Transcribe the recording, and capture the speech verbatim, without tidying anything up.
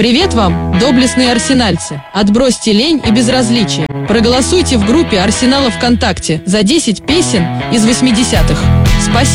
Привет вам, доблестные арсенальцы! Отбросьте лень и безразличие. Проголосуйте в группе Арсенала ВКонтакте за десять песен из восьмидесятых. Спасибо.